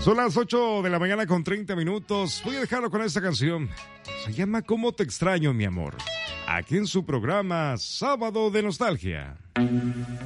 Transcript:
Son las 8 de la mañana con 30 minutos. Voy a dejarlo con esta canción. Se llama ¿Cómo te extraño, mi amor? Aquí en su programa Sábado de Nostalgia.